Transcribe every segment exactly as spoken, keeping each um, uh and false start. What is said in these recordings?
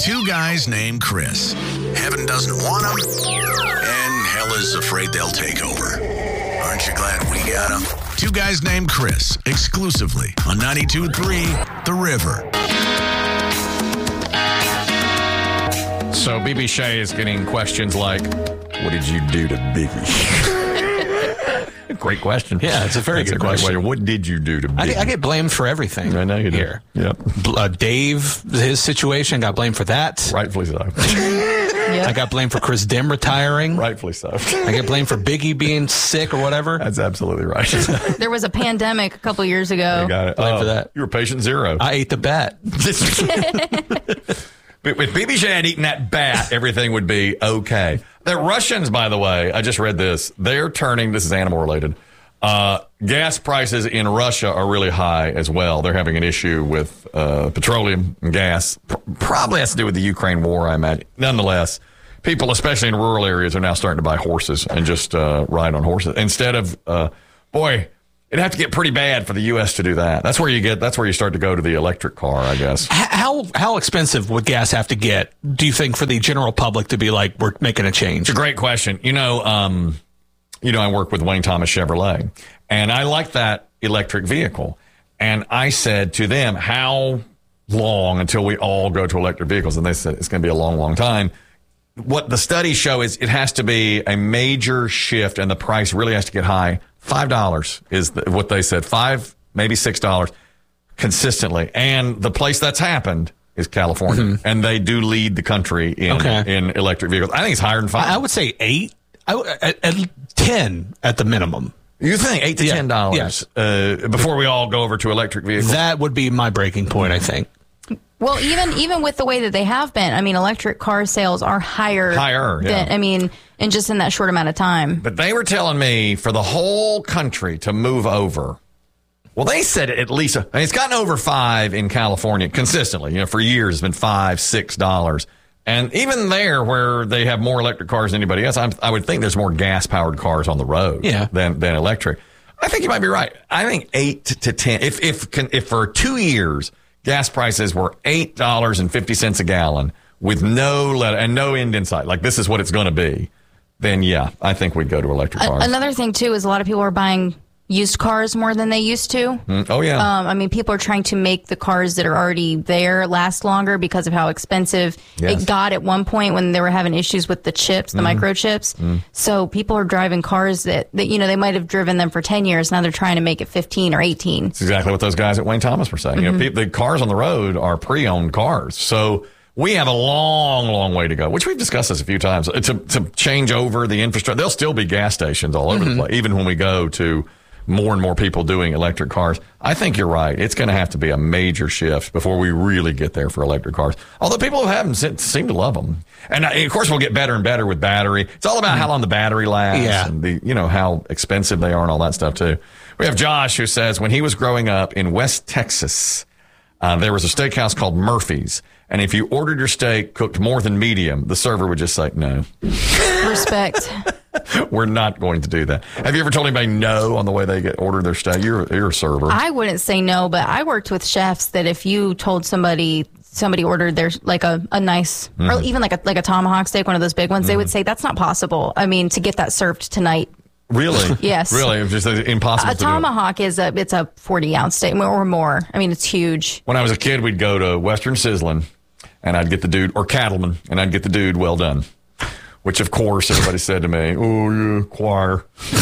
Two guys named Chris. Heaven doesn't want them, and hell is afraid they'll take over. Aren't you glad we got them? Two guys named Chris, exclusively on ninety-two point three The River. So B B Shea is getting questions like, what did you do to Biggie? Great question. Yeah, it's a very That's good a great question. What did you do to Biggie? I, I get blamed for everything. I know you do. Here. Yep. Uh, Dave, his situation, got blamed for that. Rightfully so. I got blamed for Chris Dim retiring. Rightfully so. I get blamed for Biggie being sick or whatever. That's absolutely right. There was a pandemic a couple years ago. You got it. Blamed Oh, for that. You were patient zero. I ate the bat. But if B B Shea had eaten that bat, everything would be okay. The Russians, by the way, I just read this. They're turning, this is animal related, uh, gas prices in Russia are really high as well. They're having an issue with uh, petroleum and gas. P- probably has to do with the Ukraine war, I imagine. Nonetheless, people, especially in rural areas, are now starting to buy horses and just uh, ride on horses. Instead of, uh, boy, it'd have to get pretty bad for the U S to do that. That's where you get, that's where you start to go to the electric car, I guess. How how expensive would gas have to get, do you think, for the general public to be like, we're making a change? It's a great question. You know, um, you know, I work with Wayne Thomas Chevrolet, and I like that electric vehicle. And I said to them, how long until we all go to electric vehicles? And they said, it's going to be a long, long time. What the studies show is it has to be a major shift, and the price really has to get high. Five dollars is the, what they said. Five, maybe six dollars consistently. And the place that's happened is California, mm-hmm. and they do lead the country in okay. in electric vehicles. I think it's higher than five. I would say eight. I w- at, at ten at the minimum. You think eight to yeah. ten dollars yes. uh, before we all go over to electric vehicles? That would be my breaking point, I think. Well, even even with the way that they have been, I mean, electric car sales are higher. Higher, yeah. Than, I mean, and just in that short amount of time. But they were telling me for the whole country to move over. Well, they said at least, I mean, it's gotten over five in California consistently. You know, for years it's been five, six dollars. And even there, where they have more electric cars than anybody else, I'm, I would think there's more gas-powered cars on the road yeah. than than electric. I think you might be right. I think eight to ten. If if if for two years gas prices were eight dollars and fifty cents a gallon with no let and no end in sight, like this is what it's going to be, then yeah, I think we'd go to electric cars. Another thing too is a lot of people are buying used cars more than they used to. Mm, oh yeah. Um, I mean, people are trying to make the cars that are already there last longer because of how expensive yes. it got at one point when they were having issues with the chips, the mm. microchips. Mm. So people are driving cars that, that, you know, they might have driven them for ten years. Now they're trying to make it fifteen or eighteen. That's exactly what those guys at Wayne Thomas were saying. Mm-hmm. You know, people, the cars on the road are pre-owned cars. So we have a long, long way to go, which we've discussed this a few times, to, to change over the infrastructure. There'll still be gas stations all over mm-hmm. the place, even when we go to more and more people doing electric cars. I think you're right. It's going to have to be a major shift before we really get there for electric cars. Although people who have them seem to love them. And of course, we'll get better and better with battery. It's all about how long the battery lasts yeah. and the, you know, how expensive they are and all that stuff too. We have Josh who says when he was growing up in West Texas, uh, there was a steakhouse called Murphy's. And if you ordered your steak cooked more than medium, the server would just say, no. Respect. We're not going to do that. Have you ever told anybody no on the way they get ordered their steak? You're, you're a server. I wouldn't say no, but I worked with chefs that if you told somebody somebody ordered their like a, a nice mm-hmm. or even like a like a tomahawk steak, one of those big ones, mm-hmm. they would say that's not possible. I mean, to get that served tonight. Really? Yes. Really? It's just impossible a to do. A tomahawk is a it's a forty ounce steak or more. I mean, it's huge. When I was a kid, we'd go to Western Sizzlin, and I'd get the dude, or Cattleman, and I'd get the dude well done. Which, of course, everybody said to me, oh, you're choir.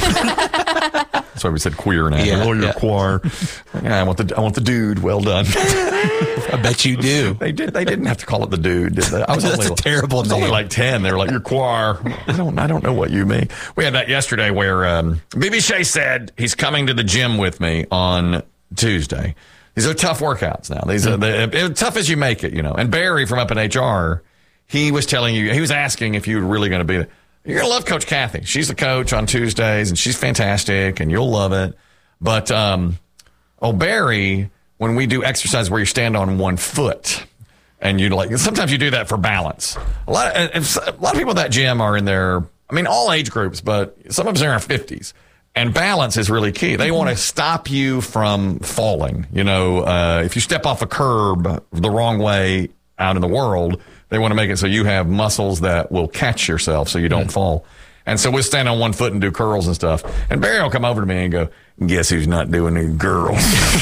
That's why we said queer now. Yeah, oh, you're yeah. choir. Yeah, I want the I want the dude well done. I bet you do. They did. They didn't have to call it the dude, did they? I was That's only, a terrible I was name. only like ten. They were like, you're choir. I don't I don't know what you mean. We had that yesterday where um, B B Shea said he's coming to the gym with me on Tuesday. These are tough workouts now. These are the, tough as you make it, you know. And Barry from up in H R, he was telling you, he was asking if you were really going to be there. You're going to love Coach Kathy. She's the coach on Tuesdays, and she's fantastic, and you'll love it. But, um, oh, Barry, when we do exercise where you stand on one foot, and you like, sometimes you do that for balance. A lot of, a lot of people at that gym are in their, I mean, all age groups, but some of us are in our fifties. And balance is really key. They want to stop you from falling. You know, uh, if you step off a curb the wrong way, out in the world. They want to make it so you have muscles that will catch yourself so you don't mm. fall. And so we'll stand on one foot and do curls and stuff. And Barry will come over to me and go, guess who's not doing any girls?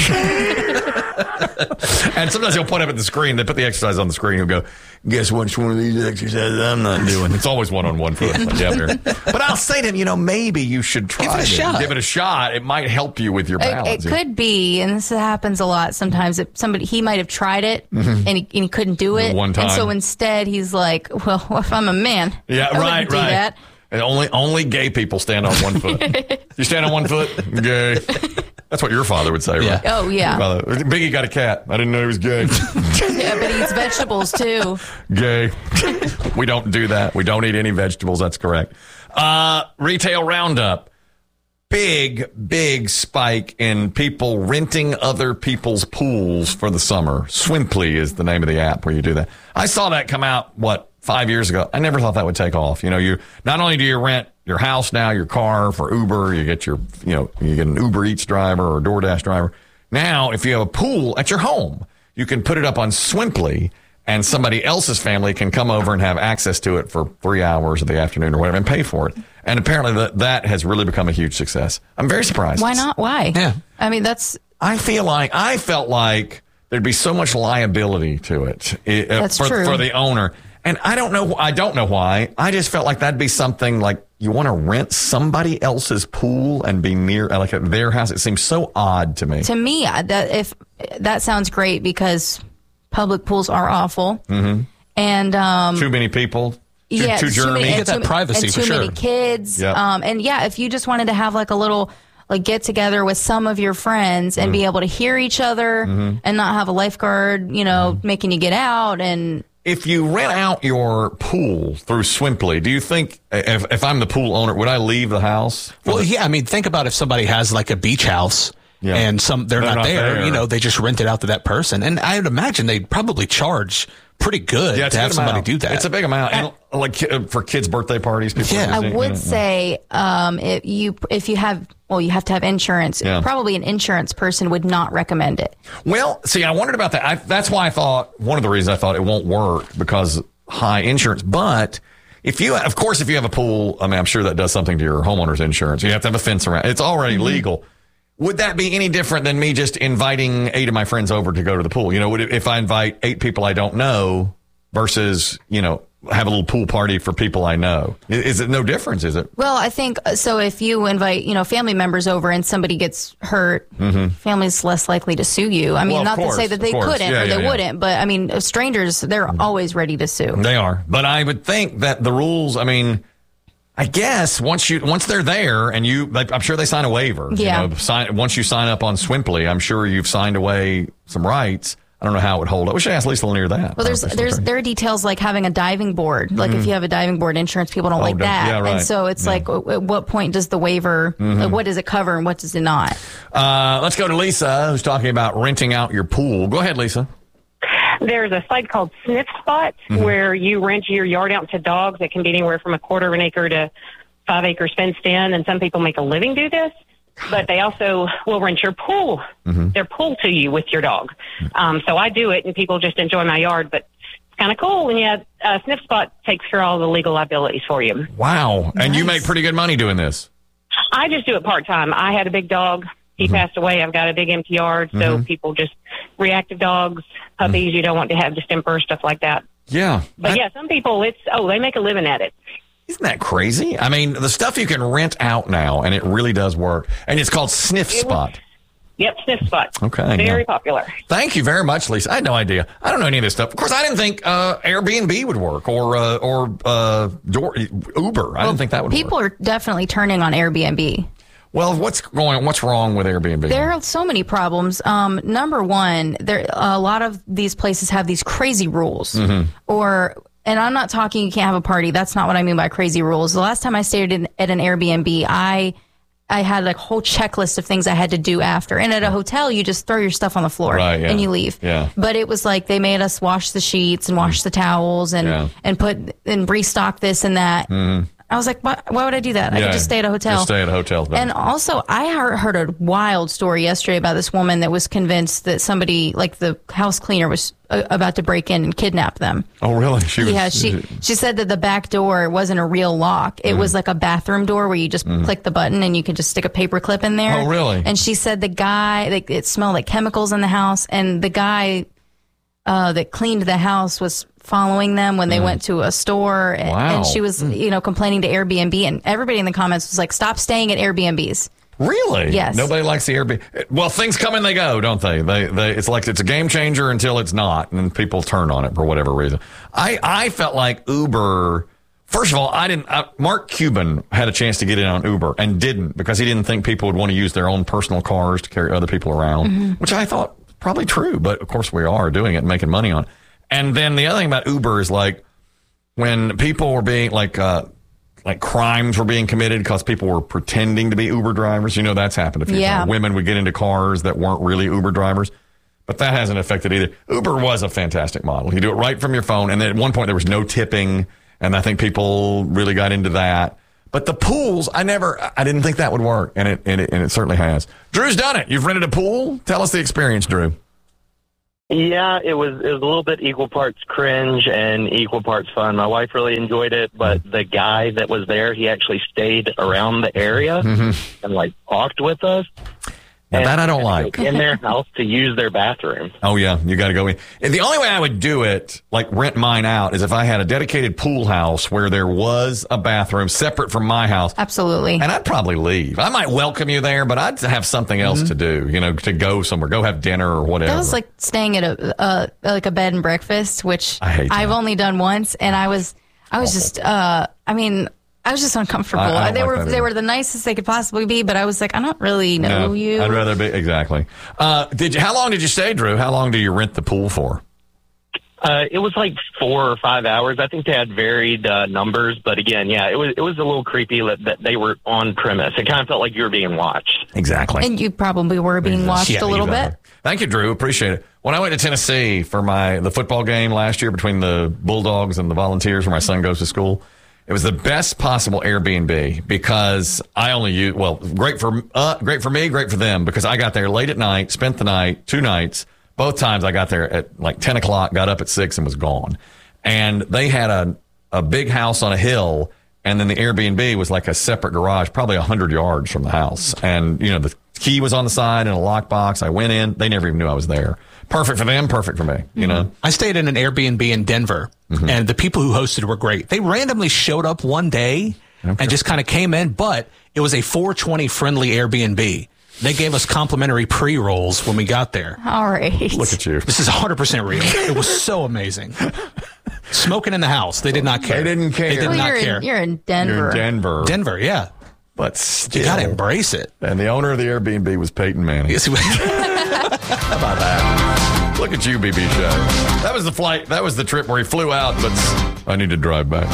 And sometimes he'll point up at the screen. They put the exercise on the screen. He'll go, guess which one of these exercises I'm not doing? It's always one on one foot. Like, yeah, Barry. But I'll say to him, you know, maybe you should try Give it a it. shot. Give it a shot. It might help you with your balance. It, it could be, and this happens a lot sometimes. It, somebody he might have tried it mm-hmm. and, he, and he couldn't do it. One time. And so instead he's like, well, if I'm a man, yeah, I right, do right. that. And only only gay people stand on one foot. You stand on one foot, gay. That's what your father would say, right? Yeah. Oh, yeah. Father, Biggie got a cat. I didn't know he was gay. Yeah, but he eats vegetables, too. Gay. We don't do that. We don't eat any vegetables. That's correct. Uh, retail roundup. Big, big spike in people renting other people's pools for the summer. Swimply is the name of the app where you do that. I saw that come out, what, five years ago. I never thought that would take off. You know, you not only do you rent your house now, your car for Uber, you get your, you know, you get an Uber Eats driver or a DoorDash driver. Now, if you have a pool at your home, you can put it up on Swimply and somebody else's family can come over and have access to it for three hours of the afternoon or whatever and pay for it. And apparently that, that has really become a huge success. I'm very surprised. Why not? Why? Yeah. I mean, that's... I feel like, I felt like there'd be so much liability to it. it That's for, true. for the owner. And I don't know, I don't know why. I just felt like that'd be something like you want to rent somebody else's pool and be near, like at their house. It seems so odd to me. To me, I- that if that sounds great because public pools are awful. Mm-hmm. And, um, Too many people. Too, yeah, too too germy. many, You and get that too, privacy and for too sure. many kids. Yep. Um, and yeah, if you just wanted to have like a little like get together with some of your friends and Mm-hmm. be able to hear each other mm-hmm. and not have a lifeguard, you know, mm-hmm. making you get out and. If you rent out your pool through Swimply, do you think if, if I'm the pool owner, would I leave the house? Well, yeah, I mean, think about if somebody has like a beach house Yeah. and some they're, They're not, not there, there. you know, they just rent it out to that person. And I would imagine they'd probably charge pretty good Yeah, it's to a have good somebody amount. do that. It's a big amount. And like uh, for kids' birthday parties, people. Yeah. are I using- would you know, say um, if you if you have well, you have to have insurance. Yeah. Probably an insurance person would not recommend it. Well, see, I wondered about that. I, that's why I thought one of the reasons I thought it won't work because high insurance. But if you, of course, if you have a pool, I mean, I'm sure that does something to your homeowner's insurance. You have to have a fence around. It's already mm-hmm. legal. Would that be any different than me just inviting eight of my friends over to go to the pool? You know, would it, if I invite eight people I don't know versus, you know, have a little pool party for people I know? Is, is it no difference? Is it? Well, I think uh, so. If you invite, you know, family members over and somebody gets hurt, mm-hmm. family's less likely to sue you. I mean, Well, of not course, to say that they of course. couldn't Yeah, or yeah, they yeah. wouldn't, but I mean, strangers, they're always ready to sue. They are. But I would think that the rules, I mean, I guess once you once they're there and you, like, I'm sure they sign a waiver. Yeah. You know, sign, once you sign up on Swimply, I'm sure you've signed away some rights. I don't know how it would hold up. We should ask Lisa Lanier that. Well, there's there's there are details like having a diving board. Like if you have a diving board, insurance people don't Oh, like don't- that. yeah, right. And so it's Yeah. like, w- at what point does the waiver? Like, what does it cover and what does it not? Uh, let's go to Lisa, who's talking about renting out your pool. Go ahead, Lisa. There's a site called Sniff Spot Mm-hmm. where you rent your yard out to dogs. It can be anywhere from a quarter of an acre to five acres fenced in, and some people make a living do this. But they also will rent your pool, Mm-hmm. their pool to you with your dog. Um, so I do it, and people just enjoy my yard. But it's kind of cool. And yeah, uh, Sniff Spot takes care of all the legal liabilities for you. Wow. And you Nice. make pretty good money doing this. I just do it part time. I had a big dog. He Mm-hmm. passed away. I've got a big empty yard. So people just reactive dogs, puppies Mm-hmm. you don't want to have distemper, stuff like that. Yeah. But I- yeah, some people, it's, oh, they make a living at it. Isn't that crazy? I mean, the stuff you can rent out now, and it really does work. And it's called Sniff Spot. Yep, Sniff Spot. Okay, Very yeah. popular. Thank you very much, Lisa. I had no idea. I don't know any of this stuff. Of course, I didn't think uh, Airbnb would work or uh, or uh, Door, Uber. I didn't think that would People work. are definitely turning on Airbnb. Well, what's going? What's wrong with Airbnb? There are so many problems. Um, number one, there a lot of these places have these crazy rules, Mm-hmm. or and I'm not talking you can't have a party. That's not what I mean by crazy rules. The last time I stayed in, at an Airbnb, I I had a whole checklist of things I had to do after. And at a hotel, you just throw your stuff on the floor Right, yeah. and you leave. Yeah. But it was like they made us wash the sheets and wash the towels and Yeah. and put and restock this and that. I was like, why, why would I do that? I Yeah, could just stay at a hotel. Just stay at a hotel. And also, I heard, heard a wild story yesterday about this woman that was convinced that somebody, like the house cleaner, was uh, about to break in and kidnap them. Oh, really? She was, Yeah, she she said that the back door wasn't a real lock. It Mm. was like a bathroom door where you just click the button and you could just stick a paper clip in there. Oh, really? And she said the guy, like, it smelled like chemicals in the house, and the guy uh, that cleaned the house was following them when they went to a store. And, Wow. and she was, you know, complaining to Airbnb, and everybody in the comments was like, stop staying at Airbnbs. Really? Yes. Nobody likes the Airbnb. Well, things come and they go, don't they? They, they. It's like it's a game changer until it's not, and then people turn on it for whatever reason. I, I felt like Uber. First of all, I didn't. I, Mark Cuban had a chance to get in on Uber and didn't because he didn't think people would want to use their own personal cars to carry other people around, Mm-hmm. which I thought was probably true. But of course, we are doing it and making money on it. And then the other thing about Uber is like when people were being like. Uh, Like crimes were being committed because people were pretending to be Uber drivers. You know, that's happened a few Yeah. times. Women would get into cars that weren't really Uber drivers. But that hasn't affected either. Uber was a fantastic model. You do it right from your phone. And then at one point there was no tipping. And I think people really got into that. But the pools, I never, I didn't think that would work. And it, and it, and it certainly has. Drew's done it. You've rented a pool. Tell us the experience, Drew. Yeah, it was it was a little bit equal parts cringe and equal parts fun. My wife really enjoyed it, but the guy that was there, he actually stayed around the area and like talked with us. Now, And that I don't we had to like. go in their house to use their bathroom. Oh, yeah. You got to go in. And the only way I would do it, like rent mine out, is if I had a dedicated pool house where there was a bathroom separate from my house. Absolutely. And I'd probably leave. I might welcome you there, but I'd have something else to do, you know, to go somewhere, go have dinner or whatever. That was like staying at a uh, like a bed and breakfast, which I hate that. I've only done once, and I was I was just uh, I mean I was just uncomfortable. I- I don't they like were that they either. were the nicest they could possibly be, but I was like, I don't really know No, you. I'd rather be, exactly. Uh, did you, how long did you stay, Drew? How long do you rent the pool for? Uh, it was like four or five hours. I think they had varied uh, numbers, but again, yeah, it was it was a little creepy that, that they were on premise. It kind of felt like you were being watched. Exactly. And you probably were being watched Yeah, a little exactly. bit. Thank you, Drew. Appreciate it. When I went to Tennessee for my the football game last year between the Bulldogs and the Volunteers, where my son goes to school, it was the best possible Airbnb because I only use well, great for uh, great for me, great for them because I got there late at night, spent the night, two nights. Both times I got there at like ten o'clock, got up at six, and was gone. And they had a a big house on a hill. And then the Airbnb was like a separate garage, probably one hundred yards from the house. And, you know, the key was on the side in a lockbox. I went in. They never even knew I was there. Perfect for them, perfect for me, you know? I stayed in an Airbnb in Denver, and the people who hosted were great. They randomly showed up one day and just kind of came in, but it was a four twenty friendly Airbnb. They gave us complimentary pre-rolls when we got there. All right. Look at you. This is one hundred percent real. It was so amazing. Smoking in the house. They did not care. They didn't care. They did Well, not you're, care. in, you're in Denver. You're in Denver. Denver, yeah. But still. You got to embrace it. And the owner of the Airbnb was Peyton Manning. Yes, we- How about that? Look at you, B B Show. That was the flight. That was the trip where he flew out, but I need to drive back.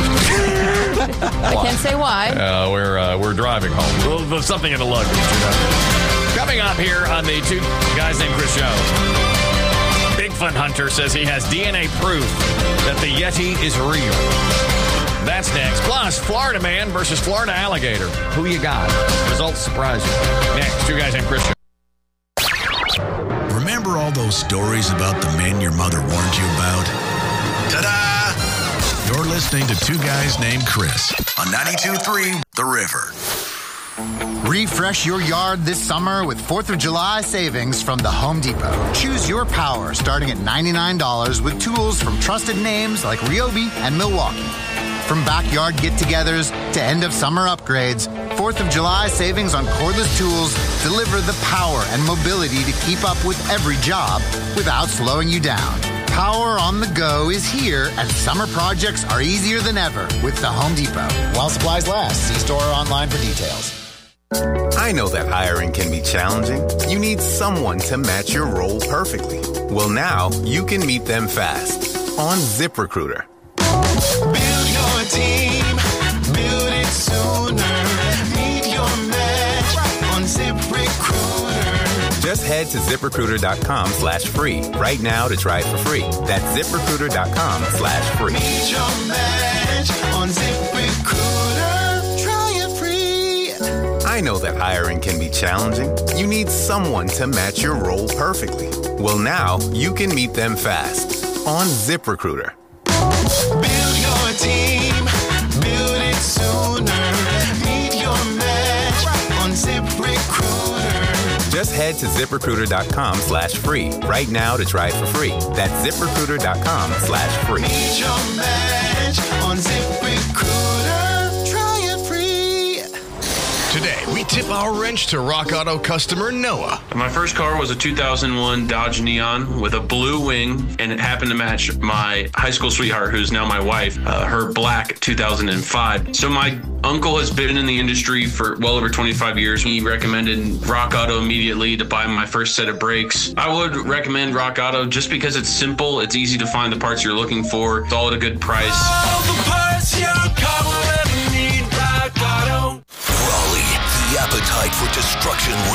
I can't say why. Uh, we're uh, we're driving home. Well, there's something in the luggage. You know? Coming up here on the Two Guys Named Chris show, Bigfoot Hunter says he has D N A proof that the Yeti is real. That's next. Plus, Florida man versus Florida alligator. Who you got? Results surprise you. Next, Two Guys Named Chris show. Remember all those stories about the men your mother warned you about? Ta-da! You're listening to Two Guys Named Chris on ninety-two point three The River. Refresh your yard this summer with fourth of July savings from the Home Depot. Choose your power starting at ninety-nine dollars with tools from trusted names like Ryobi and Milwaukee. From backyard get-togethers to end-of-summer upgrades, fourth of July savings on cordless tools deliver the power and mobility to keep up with every job without slowing you down. Power on the go is here, and summer projects are easier than ever with the Home Depot. While supplies last, see store or online for details. I know that hiring can be challenging. You need someone to match your role perfectly. Well, now you can meet them fast on ZipRecruiter. Build your team, build it sooner. Meet your match on ZipRecruiter. Just head to ZipRecruiter.com slash free right now to try it for free. That's ZipRecruiter.com slash free. Meet your match on ZipRecruiter. I know that hiring can be challenging. You need someone to match your role perfectly. Well, now you can meet them fast on ZipRecruiter. Build your team, build it sooner. Meet your match on ZipRecruiter. Just head to ZipRecruiter.com slash free right now to try it for free. That's ZipRecruiter.com slash free. Meet your match on ZipRecruiter. Try it free. Today, we tip our wrench to Rock Auto customer Noah. My first car was a two thousand one Dodge Neon with a blue wing, and it happened to match my high school sweetheart, who's now my wife, uh, her black two thousand five. So my uncle has been in the industry for well over twenty-five years. He recommended Rock Auto immediately to buy my first set of brakes. I would recommend Rock Auto just because it's simple, it's easy to find the parts you're looking for, it's all at a good price. All the parts your car will ever need, Rock Auto. Raleigh, the appetite for destruction